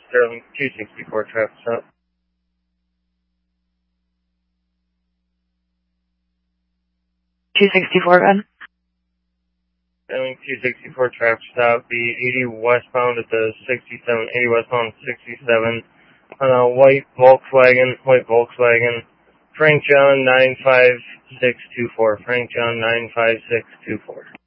Sterling 264 traffic stop. Sterling 264 traffic stop, the 80 westbound at the 67, 80 westbound 67, on a white Volkswagen, Frank John 95624, Frank John 95624.